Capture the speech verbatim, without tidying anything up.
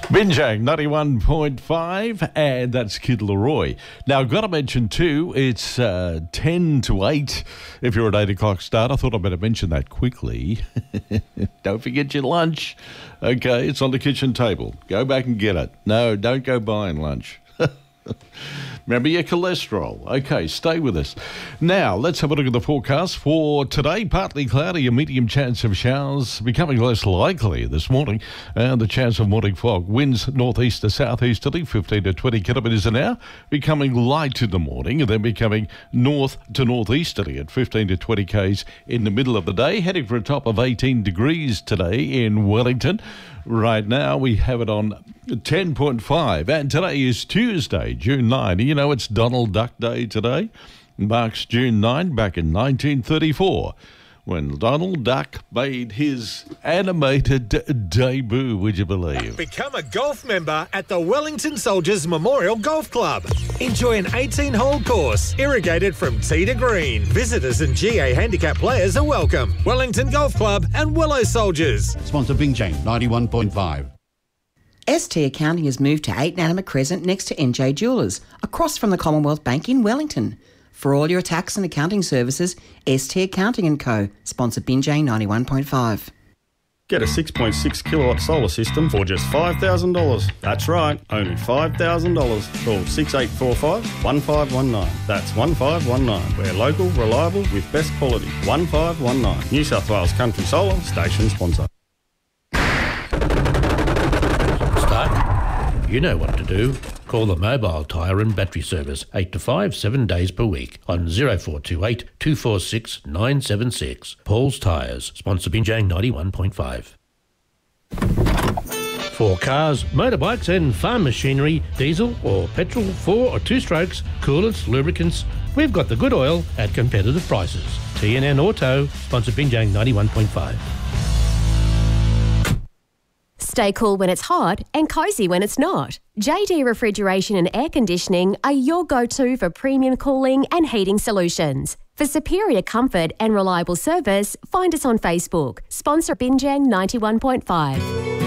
Binjang ninety-one point five, and that's Kid Leroy. Now, I've got to mention too, it's uh, ten to eight if you're an eight o'clock start. I thought I'd better mention that quickly. Don't forget your lunch. Okay, it's on the kitchen table. Go back and get it. No, don't go buying lunch. Remember your cholesterol. Okay, stay with us. Now, let's have a look at the forecast for today. Partly cloudy, a medium chance of showers becoming less likely this morning. And the chance of morning fog. Winds northeast to southeasterly, fifteen to twenty kilometres an hour, becoming light in the morning and then becoming north to northeasterly at fifteen to twenty k's in the middle of the day. Heading for a top of eighteen degrees today in Wellington. Right now, we have it on ten point five, and today is Tuesday, June ninth. You know, it's Donald Duck Day today. Marks June ninth back in nineteen thirty-four, when Donald Duck made his animated d- debut, would you believe? Become a golf member at the Wellington Soldiers Memorial Golf Club. Enjoy an eighteen-hole course, irrigated from tee to green. Visitors and G A handicap players are welcome. Wellington Golf Club and Willow Soldiers. Sponsor Binjang ninety-one point five. S T Accounting has moved to eight Nanama Crescent next to N J Jewellers, across from the Commonwealth Bank in Wellington. For all your tax and accounting services, S T Accounting and Co. Sponsor Binjang ninety-one point five. Get a six point six kilowatt solar system for just five thousand dollars. That's right, only five thousand dollars. Call six eight four five, one five one nine. That's one five one nine. We're local, reliable, with best quality. one five one nine. New South Wales Country Solar, station sponsor. Start. You know what to do. Call the Mobile Tyre and Battery Service eight to five, seven days per week on zero four two eight, two four six, nine seven six. Paul's Tyres, sponsor Binjang ninety-one point five. For cars, motorbikes and farm machinery, diesel or petrol, four or two strokes, coolants, lubricants, we've got the good oil at competitive prices. T N N Auto, sponsor Binjang ninety-one point five. Stay cool when it's hot and cosy when it's not. J D Refrigeration and Air Conditioning are your go-to for premium cooling and heating solutions. For superior comfort and reliable service, find us on Facebook. Sponsor Binjang ninety-one point five.